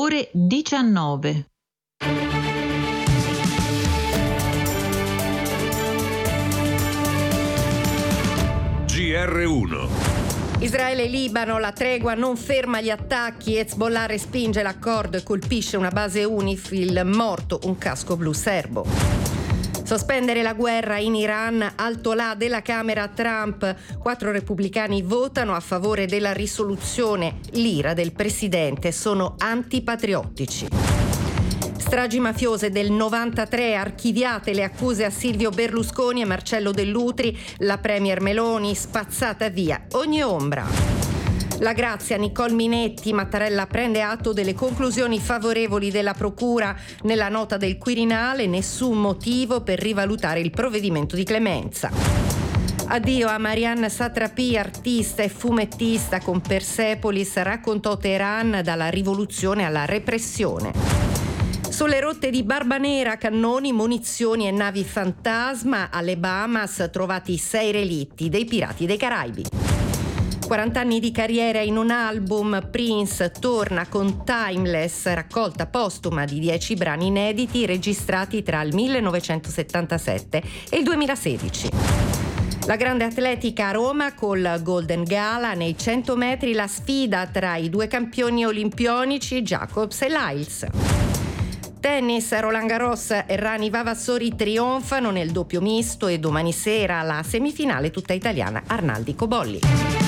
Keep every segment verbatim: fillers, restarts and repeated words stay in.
ore diciannove. G R uno. Israele e Libano, la tregua non ferma gli attacchi, Hezbollah respinge l'accordo e colpisce una base UNIFIL, morto un casco blu serbo. Sospendere la guerra in Iran, alto là della Camera Trump, quattro repubblicani votano a favore della risoluzione, l'ira del presidente, sono antipatriottici. Stragi mafiose del novantatré, archiviate le accuse a Silvio Berlusconi e Marcello Dell'Utri, la premier Meloni spazzata via ogni ombra. La Grazia, Nicole Minetti, Mattarella prende atto delle conclusioni favorevoli della Procura. Nella nota del Quirinale nessun motivo per rivalutare il provvedimento di clemenza. Addio a Marianne Satrapi, artista e fumettista con Persepolis, raccontò Teheran dalla rivoluzione alla repressione. Sulle rotte di Barbanera, cannoni, munizioni e navi fantasma, alle Bahamas trovati sei relitti dei pirati dei Caraibi. quaranta anni di carriera in un album, Prince torna con Timeless, raccolta postuma di dieci brani inediti registrati tra il millenovecentosettantasette e il duemilasedici. La grande atletica a Roma col Golden Gala, nei cento metri la sfida tra i due campioni olimpionici Jacobs e Lyles. Tennis, Roland Garros e Rani Vavassori trionfano nel doppio misto e domani sera la semifinale tutta italiana Arnaldi Cobolli.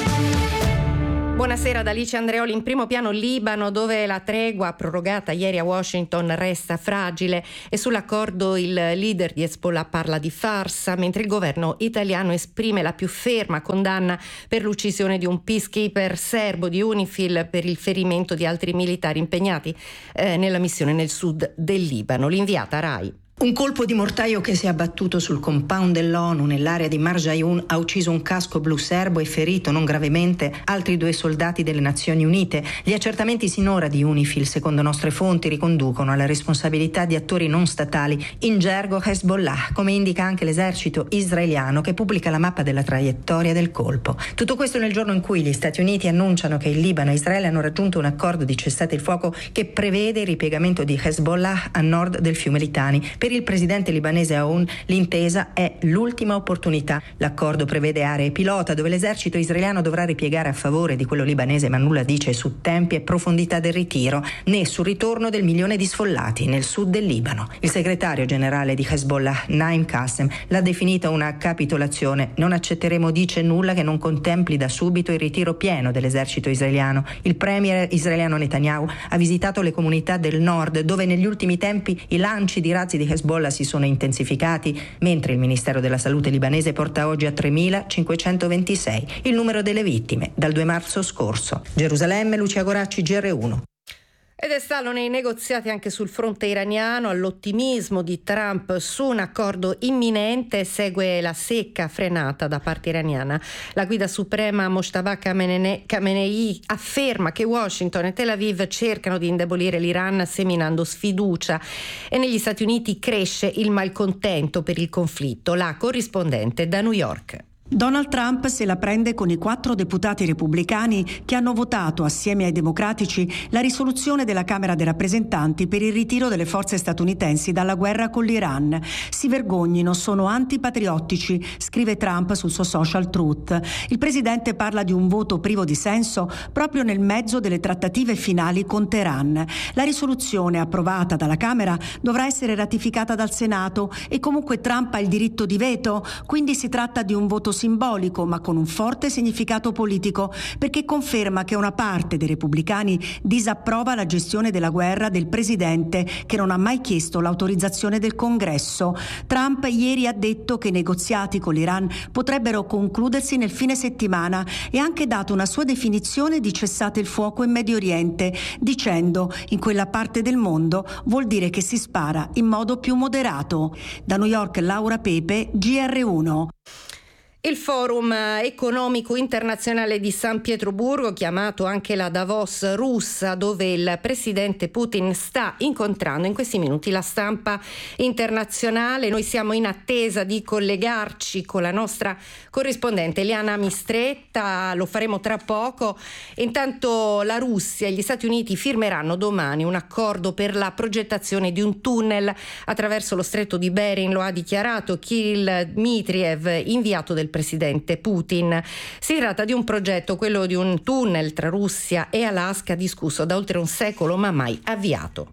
Buonasera da Alice Andreoli. In primo piano Libano, dove la tregua prorogata ieri a Washington resta fragile e sull'accordo il leader di Hezbollah parla di farsa, mentre il governo italiano esprime la più ferma condanna per l'uccisione di un peacekeeper serbo di UNIFIL per il ferimento di altri militari impegnati eh, nella missione nel sud del Libano. L'inviata Rai. Un colpo di mortaio che si è abbattuto sul compound dell'ONU nell'area di Marjayoun ha ucciso un casco blu serbo e ferito non gravemente altri due soldati delle Nazioni Unite. Gli accertamenti sinora di UNIFIL, secondo nostre fonti, riconducono alla responsabilità di attori non statali, in gergo Hezbollah, come indica anche l'esercito israeliano che pubblica la mappa della traiettoria del colpo. Tutto questo nel giorno in cui gli Stati Uniti annunciano che il Libano e Israele hanno raggiunto un accordo di cessate il fuoco che prevede il ripiegamento di Hezbollah a nord del fiume Litani. Per il presidente libanese Aoun l'intesa è l'ultima opportunità. L'accordo prevede aree pilota dove l'esercito israeliano dovrà ripiegare a favore di quello libanese, ma nulla dice su tempi e profondità del ritiro né sul ritorno del milione di sfollati nel sud del Libano. Il segretario generale di Hezbollah, Naim Qassem, l'ha definita una capitolazione. Non accetteremo, dice, nulla che non contempli da subito il ritiro pieno dell'esercito israeliano. Il premier israeliano Netanyahu ha visitato le comunità del nord dove negli ultimi tempi i lanci di razzi di Hezbollah si sono intensificati, mentre il Ministero della Salute libanese porta oggi a tremilacinquecentoventisei il numero delle vittime dal due marzo scorso. Gerusalemme, Lucia Goracci, G R uno. Ed è stallo nei negoziati anche sul fronte iraniano. All'ottimismo di Trump su un accordo imminente segue la secca frenata da parte iraniana. La guida suprema Mojtaba Khamenei afferma che Washington e Tel Aviv cercano di indebolire l'Iran seminando sfiducia, e negli Stati Uniti cresce il malcontento per il conflitto. La corrispondente da New York. Donald Trump se la prende con i quattro deputati repubblicani che hanno votato assieme ai democratici la risoluzione della Camera dei rappresentanti per il ritiro delle forze statunitensi dalla guerra con l'Iran. Si vergognino, sono antipatriottici, scrive Trump sul suo social Truth. Il presidente parla di un voto privo di senso proprio nel mezzo delle trattative finali con Teheran. La risoluzione approvata dalla Camera dovrà essere ratificata dal Senato e comunque Trump ha il diritto di veto, quindi si tratta di un voto simbolico ma con un forte significato politico, perché conferma che una parte dei repubblicani disapprova la gestione della guerra del presidente, che non ha mai chiesto l'autorizzazione del Congresso. Trump ieri ha detto che i negoziati con l'Iran potrebbero concludersi nel fine settimana e ha anche dato una sua definizione di cessate il fuoco in Medio Oriente, dicendo: in quella parte del mondo vuol dire che si spara in modo più moderato. Da New York, Laura Pepe, G R uno. Il Forum economico internazionale di San Pietroburgo, chiamato anche la Davos russa, dove il presidente Putin sta incontrando in questi minuti la stampa internazionale. Noi siamo in attesa di collegarci con la nostra corrispondente Eliana Mistretta, lo faremo tra poco. Intanto la Russia e gli Stati Uniti firmeranno domani un accordo per la progettazione di un tunnel attraverso lo stretto di Bering, lo ha dichiarato Kirill Dmitriev, inviato del presidente Putin. Si tratta di un progetto, quello di un tunnel tra Russia e Alaska, discusso da oltre un secolo ma mai avviato.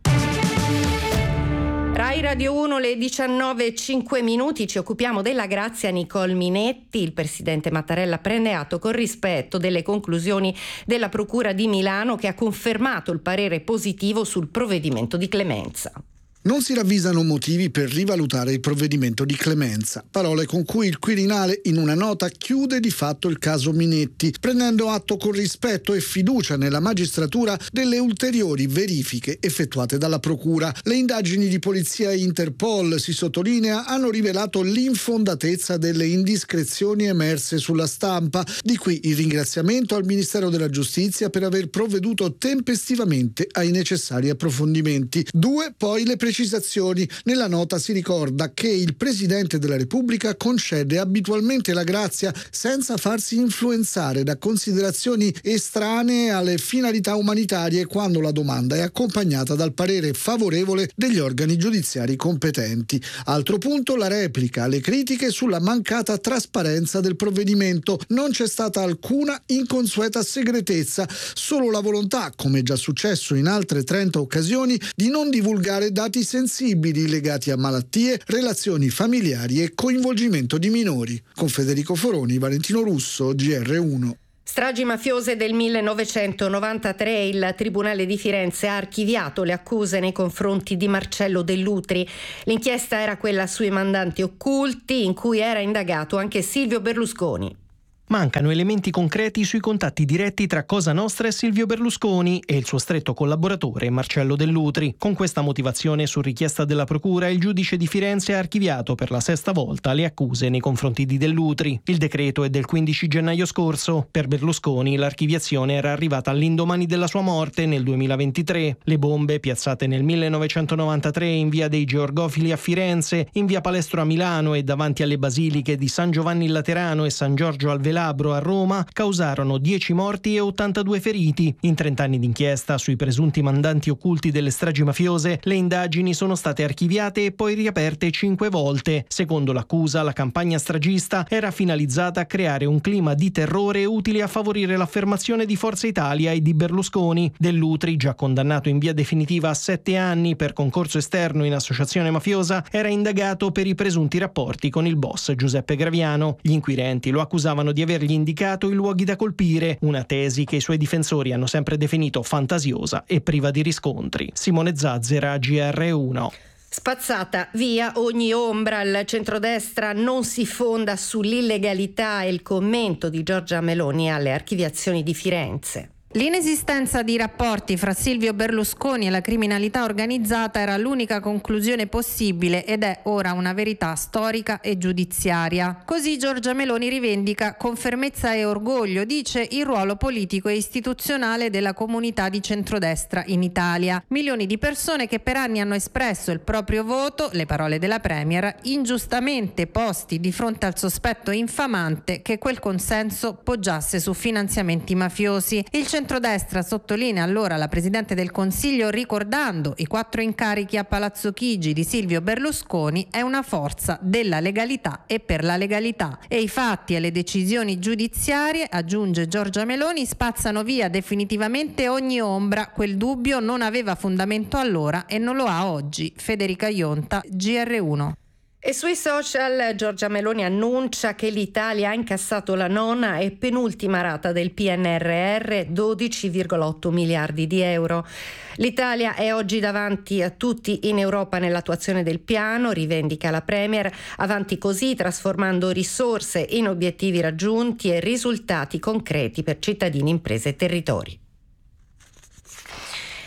Rai Radio uno, le diciannove e cinque minuti, ci occupiamo della grazia Nicole Minetti. Il presidente Mattarella prende atto con rispetto delle conclusioni della Procura di Milano, che ha confermato il parere positivo sul provvedimento di clemenza. Non si ravvisano motivi per rivalutare il provvedimento di clemenza, parole con cui il Quirinale in una nota chiude di fatto il caso Minetti, prendendo atto con rispetto e fiducia nella magistratura delle ulteriori verifiche effettuate dalla Procura. Le indagini di polizia e Interpol, si sottolinea, hanno rivelato l'infondatezza delle indiscrezioni emerse sulla stampa, di qui il ringraziamento al Ministero della Giustizia per aver provveduto tempestivamente ai necessari approfondimenti. Due, poi le precisazioni. Nella nota si ricorda che il Presidente della Repubblica concede abitualmente la grazia senza farsi influenzare da considerazioni estranee alle finalità umanitarie, quando la domanda è accompagnata dal parere favorevole degli organi giudiziari competenti. Altro punto, la replica alle critiche sulla mancata trasparenza del provvedimento. Non c'è stata alcuna inconsueta segretezza, solo la volontà, come già successo in altre trenta occasioni, di non divulgare dati sensibili legati a malattie, relazioni familiari e coinvolgimento di minori. Con Federico Foroni, Valentino Russo, G R uno. Stragi mafiose del millenovecentonovantatré, il Tribunale di Firenze ha archiviato le accuse nei confronti di Marcello Dell'Utri. L'inchiesta era quella sui mandanti occulti, in cui era indagato anche Silvio Berlusconi. Mancano elementi concreti sui contatti diretti tra Cosa Nostra e Silvio Berlusconi e il suo stretto collaboratore Marcello Dell'Utri. Con questa motivazione, su richiesta della Procura, il giudice di Firenze ha archiviato per la sesta volta le accuse nei confronti di Dell'Utri. Il decreto è del quindici gennaio scorso. Per Berlusconi l'archiviazione era arrivata all'indomani della sua morte nel duemilaventitré. Le bombe, piazzate nel millenovecentonovantatré in via dei Georgofili a Firenze, in via Palestro a Milano e davanti alle basiliche di San Giovanni il Laterano e San Giorgio al Velabro a Roma, causarono dieci morti e ottantadue feriti. In trent'anni d'inchiesta sui presunti mandanti occulti delle stragi mafiose, le indagini sono state archiviate e poi riaperte cinque volte. Secondo l'accusa, la campagna stragista era finalizzata a creare un clima di terrore utile a favorire l'affermazione di Forza Italia e di Berlusconi. Dell'Utri, già condannato in via definitiva a sette anni per concorso esterno in associazione mafiosa, era indagato per i presunti rapporti con il boss Giuseppe Graviano. Gli inquirenti lo accusavano di avergli indicato i luoghi da colpire, una tesi che i suoi difensori hanno sempre definito fantasiosa e priva di riscontri. Simone Zazzera, G R uno. Spazzata via ogni ombra, il centrodestra non si fonda sull'illegalità, e il commento di Giorgia Meloni alle archiviazioni di Firenze. L'inesistenza di rapporti fra Silvio Berlusconi e la criminalità organizzata era l'unica conclusione possibile ed è ora una verità storica e giudiziaria. Così Giorgia Meloni rivendica con fermezza e orgoglio, dice, il ruolo politico e istituzionale della comunità di centrodestra in Italia. Milioni di persone che per anni hanno espresso il proprio voto, le parole della Premier, ingiustamente posti di fronte al sospetto infamante che quel consenso poggiasse su finanziamenti mafiosi. Il centrodestra, sottolinea allora la Presidente del Consiglio, ricordando i quattro incarichi a Palazzo Chigi di Silvio Berlusconi, è una forza della legalità e per la legalità. E i fatti e le decisioni giudiziarie, aggiunge Giorgia Meloni, spazzano via definitivamente ogni ombra. Quel dubbio non aveva fondamento allora e non lo ha oggi. Federica Ionta, G R uno. E sui social Giorgia Meloni annuncia che l'Italia ha incassato la nona e penultima rata del P N R R, dodici virgola otto miliardi di euro. L'Italia è oggi davanti a tutti in Europa nell'attuazione del piano, rivendica la Premier, avanti così trasformando risorse in obiettivi raggiunti e risultati concreti per cittadini, imprese e territori.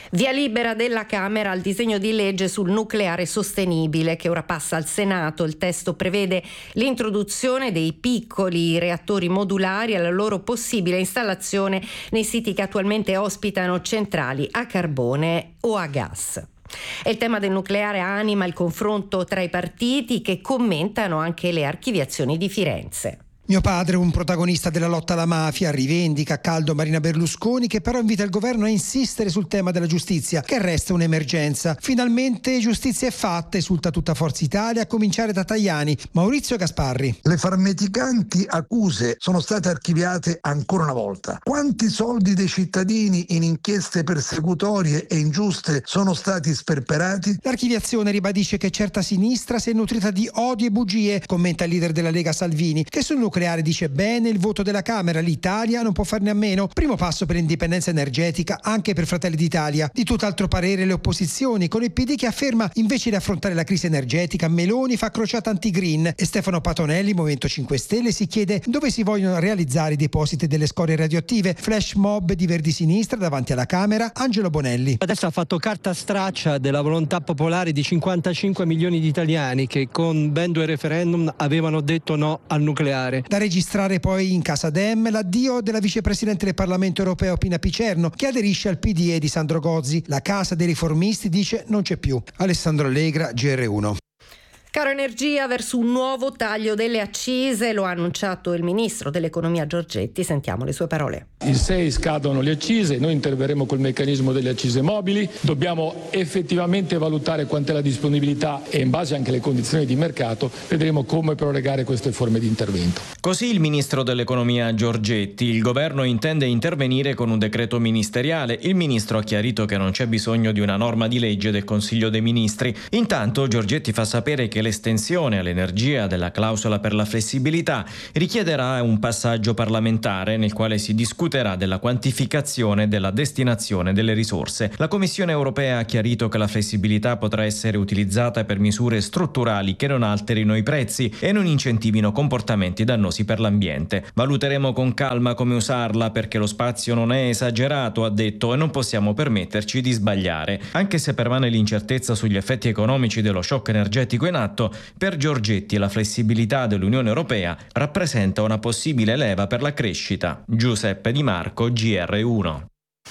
Via libera della Camera al disegno di legge sul nucleare sostenibile che ora passa al Senato. Il testo prevede l'introduzione dei piccoli reattori modulari e la loro possibile installazione nei siti che attualmente ospitano centrali a carbone o a gas. E il tema del nucleare anima il confronto tra i partiti che commentano anche le archiviazioni di Firenze. Mio padre, un protagonista della lotta alla mafia, rivendica a caldo Marina Berlusconi, che però invita il governo a insistere sul tema della giustizia, che resta un'emergenza. Finalmente giustizia è fatta, esulta tutta Forza Italia, a cominciare da Tajani. Maurizio Gasparri. Le farneticanti accuse sono state archiviate ancora una volta. Quanti soldi dei cittadini in inchieste persecutorie e ingiuste sono stati sperperati? L'archiviazione ribadisce che certa sinistra si è nutrita di odio e bugie, commenta il leader della Lega Salvini, che sul nucleare dice bene il voto della Camera, l'Italia non può farne a meno. Primo passo per l'indipendenza energetica anche per Fratelli d'Italia. Di tutt'altro parere le opposizioni, con il P D che afferma invece di affrontare la crisi energetica Meloni fa crociata anti-green, e Stefano Patonelli, Movimento cinque Stelle, si chiede dove si vogliono realizzare i depositi delle scorie radioattive. Flash mob di Verdi Sinistra davanti alla Camera. Angelo Bonelli. Adesso ha fatto carta straccia della volontà popolare di cinquantacinque milioni di italiani che con ben due referendum avevano detto no al nucleare. Da registrare poi in Casa Dem l'addio della vicepresidente del Parlamento europeo Pina Picerno, che aderisce al P D E di Sandro Gozzi. La Casa dei Riformisti dice non c'è più. Alessandro Allegra, G R uno. Caro energia verso un nuovo taglio delle accise, lo ha annunciato il ministro dell'economia Giorgetti. Sentiamo le sue parole. Il sei scadono le accise, noi interverremo col meccanismo delle accise mobili, dobbiamo effettivamente valutare quant'è la disponibilità e in base anche alle condizioni di mercato vedremo come prorogare queste forme di intervento. Così il ministro dell'economia Giorgetti. Il governo intende intervenire con un decreto ministeriale. Il ministro ha chiarito che non c'è bisogno di una norma di legge del Consiglio dei Ministri. Intanto Giorgetti fa sapere che l'estensione all'energia della clausola per la flessibilità richiederà un passaggio parlamentare nel quale si discuterà della quantificazione e della destinazione delle risorse. La Commissione europea ha chiarito che la flessibilità potrà essere utilizzata per misure strutturali che non alterino i prezzi e non incentivino comportamenti dannosi per l'ambiente. Valuteremo con calma come usarla perché lo spazio non è esagerato, ha detto, e non possiamo permetterci di sbagliare. Anche se permane l'incertezza sugli effetti economici dello shock energetico in atto, per Giorgetti la flessibilità dell'Unione Europea rappresenta una possibile leva per la crescita. Giuseppe Di Marco, G R uno.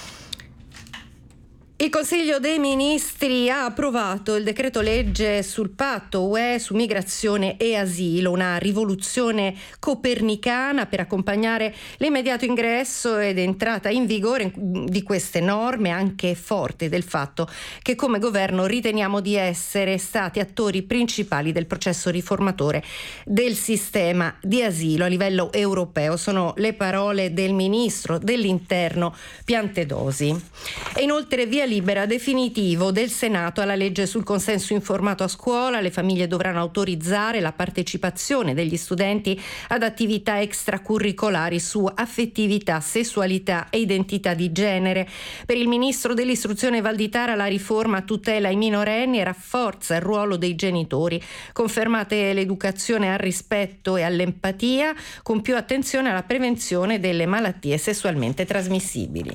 Il Consiglio dei Ministri ha approvato il decreto legge sul patto U E su migrazione e asilo, una rivoluzione copernicana per accompagnare l'immediato ingresso ed entrata in vigore di queste norme, anche forte del fatto che come governo riteniamo di essere stati attori principali del processo riformatore del sistema di asilo a livello europeo. Sono le parole del Ministro dell'Interno Piantedosi. E inoltre via libera definitivo del Senato alla legge sul consenso informato a scuola. Le famiglie dovranno autorizzare la partecipazione degli studenti ad attività extracurricolari su affettività, sessualità e identità di genere. Per il ministro dell'istruzione Valditara la riforma tutela i minorenni e rafforza il ruolo dei genitori. Confermate l'educazione al rispetto e all'empatia, con più attenzione alla prevenzione delle malattie sessualmente trasmissibili.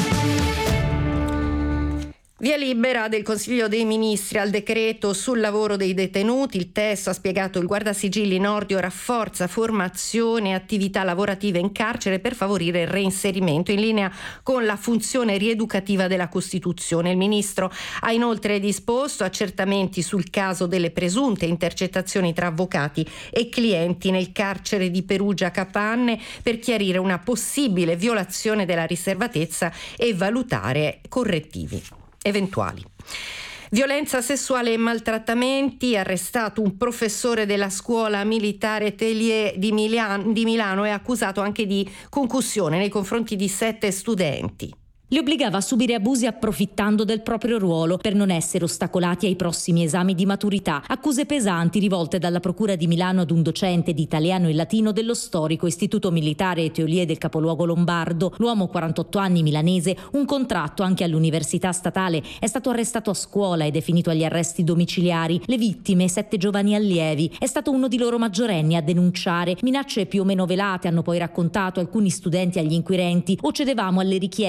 Via libera del Consiglio dei Ministri al decreto sul lavoro dei detenuti. Il testo, ha spiegato il guardasigilli Nordio, rafforza formazione e attività lavorative in carcere per favorire il reinserimento in linea con la funzione rieducativa della Costituzione. Il ministro ha inoltre disposto accertamenti sul caso delle presunte intercettazioni tra avvocati e clienti nel carcere di Perugia Capanne per chiarire una possibile violazione della riservatezza e valutare correttivi eventuali. Violenza sessuale e maltrattamenti, arrestato un professore della scuola militare Tellier di Milano, di Milano e accusato anche di concussione nei confronti di sette studenti. Li obbligava a subire abusi approfittando del proprio ruolo per non essere ostacolati ai prossimi esami di maturità. Accuse pesanti rivolte dalla Procura di Milano ad un docente di italiano e latino dello storico Istituto Militare Etolier del capoluogo lombardo. L'uomo, quarantotto anni, milanese, un contratto anche all'Università Statale, è stato arrestato a scuola ed è finito agli arresti domiciliari. Le vittime, sette giovani allievi. È stato uno di loro maggiorenni a denunciare. Minacce più o meno velate hanno poi raccontato alcuni studenti agli inquirenti. O cedevamo alle richieste di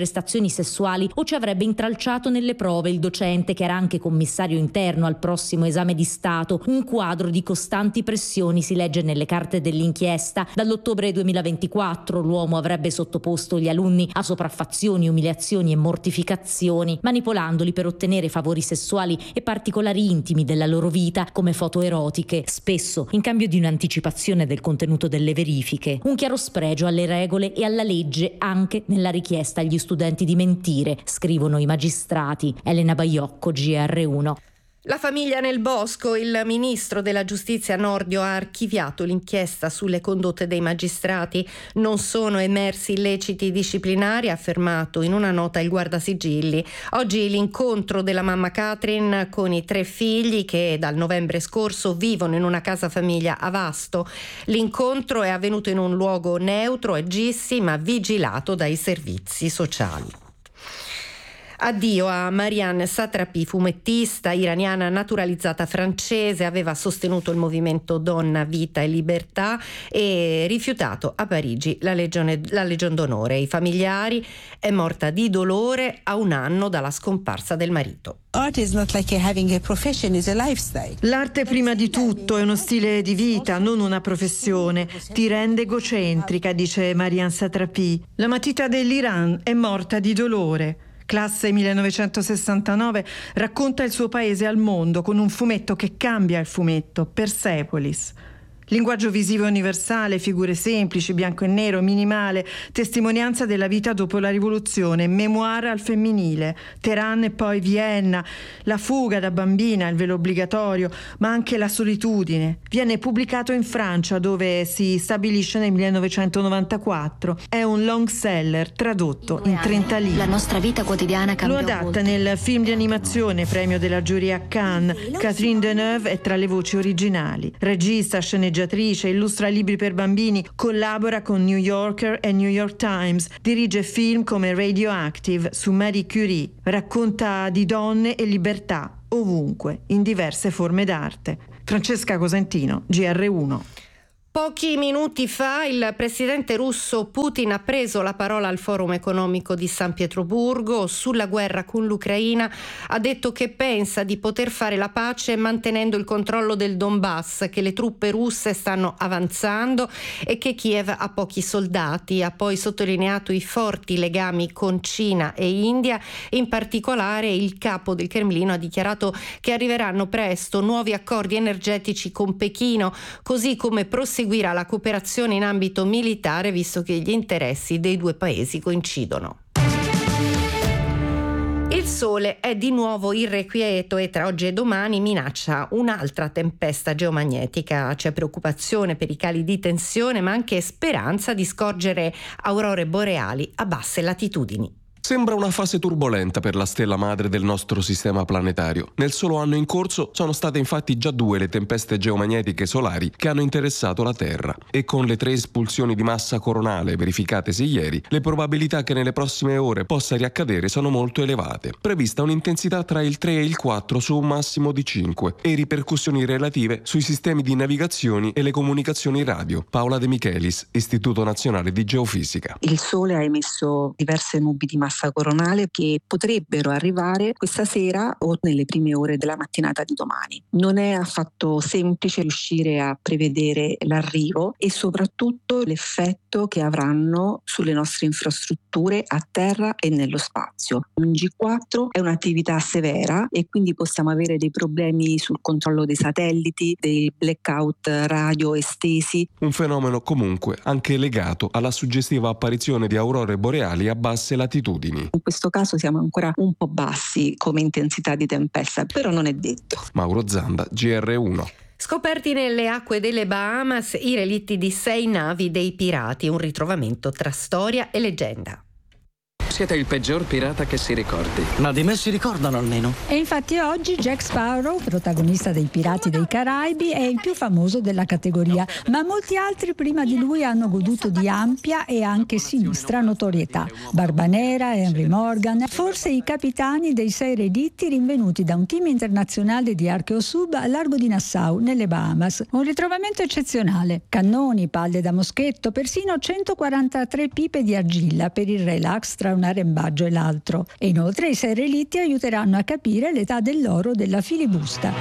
prestazioni sessuali o ci avrebbe intralciato nelle prove il docente, che era anche commissario interno al prossimo esame di Stato. Un quadro di costanti pressioni, si legge nelle carte dell'inchiesta. Dall'ottobre duemilaventiquattro l'uomo avrebbe sottoposto gli alunni a sopraffazioni, umiliazioni e mortificazioni, manipolandoli per ottenere favori sessuali e particolari intimi della loro vita, come foto erotiche, spesso in cambio di un'anticipazione del contenuto delle verifiche. Un chiaro spregio alle regole e alla legge anche nella richiesta agli studenti di mentire, scrivono i magistrati. Elena Baiocco, G R uno. La famiglia nel bosco. Il ministro della giustizia Nordio ha archiviato l'inchiesta sulle condotte dei magistrati. Non sono emersi illeciti disciplinari, ha affermato in una nota il guardasigilli. Oggi l'incontro della mamma Catherine con i tre figli che dal novembre scorso vivono in una casa famiglia a Vasto. L'incontro è avvenuto in un luogo neutro e G I S I, ma vigilato dai servizi sociali. Addio a Marianne Satrapi, fumettista iraniana naturalizzata francese, aveva sostenuto il movimento Donna, Vita e Libertà e rifiutato a Parigi la Legione, la Legion d'Onore. I familiari: è morta di dolore a un anno dalla scomparsa del marito. L'arte prima di tutto è uno stile di vita, non una professione. Ti rende egocentrica, dice Marianne Satrapi. La matita dell'Iran è morta di dolore. Classe millenovecentosessantanove, racconta il suo paese al mondo con un fumetto che cambia il fumetto, Persepolis. Linguaggio visivo universale, figure semplici, bianco e nero, minimale, testimonianza della vita dopo la rivoluzione, memoir al femminile, Teheran e poi Vienna, la fuga da bambina, il velo obbligatorio, ma anche la solitudine. Viene pubblicato in Francia, dove si stabilisce nel millenovecentonovantaquattro. È un long seller tradotto in trenta lingue. La nostra vita quotidiana cambia. Lo adatta molto. Nel film di animazione, premio della giuria a Cannes. Catherine Deneuve è tra le voci originali. Regista, sceneggiatrice, illustra libri per bambini, collabora con New Yorker e New York Times, dirige film come Radioactive su Marie Curie, racconta di donne e libertà ovunque, in diverse forme d'arte. Francesca Cosentino, G R uno. Pochi minuti fa il presidente russo Putin ha preso la parola al Forum economico di San Pietroburgo sulla guerra con l'Ucraina. Ha detto che pensa di poter fare la pace mantenendo il controllo del Donbass, che le truppe russe stanno avanzando e che Kiev ha pochi soldati. Ha poi sottolineato i forti legami con Cina e India. In particolare il capo del Cremlino ha dichiarato che arriveranno presto nuovi accordi energetici con Pechino, così come proseguirà la cooperazione in ambito militare, visto che gli interessi dei due paesi coincidono. Il sole è di nuovo irrequieto e tra oggi e domani minaccia un'altra tempesta geomagnetica. C'è preoccupazione per i cali di tensione, ma anche speranza di scorgere aurore boreali a basse latitudini. Sembra una fase turbolenta per la stella madre del nostro sistema planetario. Nel solo anno in corso sono state infatti già due le tempeste geomagnetiche solari che hanno interessato la Terra, e con le tre espulsioni di massa coronale verificatesi ieri, le probabilità che nelle prossime ore possa riaccadere sono molto elevate. Prevista un'intensità tra il tre e il quattro su un massimo di cinque e ripercussioni relative sui sistemi di navigazioni e le comunicazioni radio. Paola De Michelis, Istituto Nazionale di Geofisica. Il Sole ha emesso diverse nubi di massa coronale che potrebbero arrivare questa sera o nelle prime ore della mattinata di domani. Non è affatto semplice riuscire a prevedere l'arrivo e soprattutto l'effetto che avranno sulle nostre infrastrutture a terra e nello spazio. Un G quattro è un'attività severa e quindi possiamo avere dei problemi sul controllo dei satelliti, dei blackout radio estesi. Un fenomeno comunque anche legato alla suggestiva apparizione di aurore boreali a basse latitudini. In questo caso siamo ancora un po' bassi come intensità di tempesta, però non è detto. Mauro Zanda, G R uno. Scoperti nelle acque delle Bahamas i relitti di sei navi dei pirati, un ritrovamento tra storia e leggenda. Siete il peggior pirata che si ricordi. Ma di me si ricordano almeno. E infatti oggi Jack Sparrow, protagonista dei Pirati dei Caraibi, è il più famoso della categoria, ma molti altri prima di lui hanno goduto di ampia e anche sinistra notorietà. Barbanera, Henry Morgan, forse i capitani dei sei relitti rinvenuti da un team internazionale di Archeosub a largo di Nassau, nelle Bahamas. Un ritrovamento eccezionale. Cannoni, palle da moschetto, persino centoquarantatré pipe di argilla per il relax tra una un arembaggio e l'altro. E inoltre i sei relitti aiuteranno a capire l'età dell'oro della filibusta.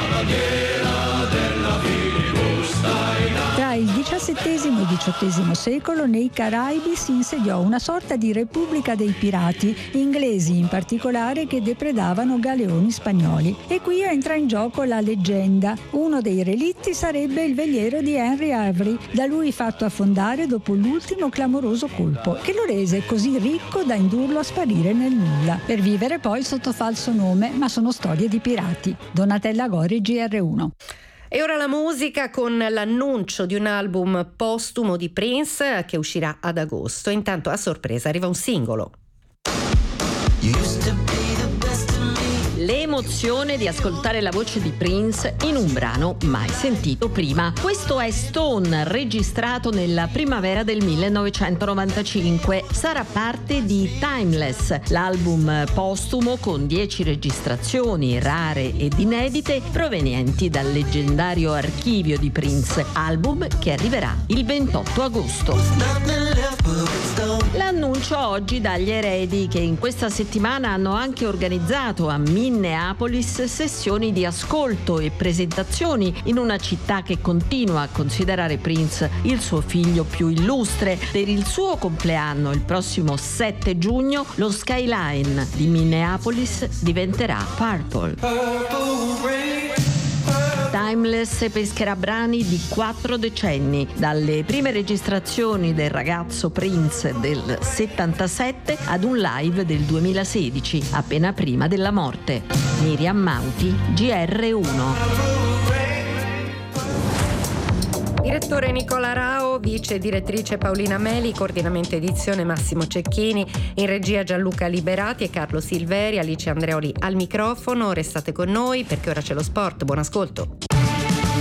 Tra il diciassettesimo e il diciottesimo secolo nei Caraibi si insediò una sorta di repubblica dei pirati, inglesi in particolare, che depredavano galeoni spagnoli. E qui entra in gioco la leggenda. Uno dei relitti sarebbe il veliero di Henry Avery, da lui fatto affondare dopo l'ultimo clamoroso colpo, che lo rese così ricco da indurlo a sparire nel nulla, per vivere poi sotto falso nome, ma sono storie di pirati. Donatella Gori, G R uno. E ora la musica con l'annuncio di un album postumo di Prince che uscirà ad agosto. Intanto a sorpresa arriva un singolo. L'emozione di ascoltare la voce di Prince in un brano mai sentito prima. Questo è Stone, registrato nella primavera del millenovecentonovantacinque. Sarà parte di Timeless, l'album postumo con dieci registrazioni rare ed inedite provenienti dal leggendario archivio di Prince, album che arriverà il ventotto agosto. L'annuncio oggi dagli eredi, che in questa settimana hanno anche organizzato a Minneapolis sessioni di ascolto e presentazioni in una città che continua a considerare Prince il suo figlio più illustre. Per il suo compleanno, il prossimo sette giugno, lo skyline di Minneapolis diventerà Purple. Timeless pescherà brani di quattro decenni, dalle prime registrazioni del ragazzo Prince del settantasette ad un live del duemilasedici, appena prima della morte. Miriam Mauti, G R uno. Direttore Nicola Rao, vice direttrice Paolina Meli, coordinamento edizione Massimo Cecchini, in regia Gianluca Liberati e Carlo Silveri, Alice Andreoli al microfono. Restate con noi perché ora c'è lo sport. Buon ascolto.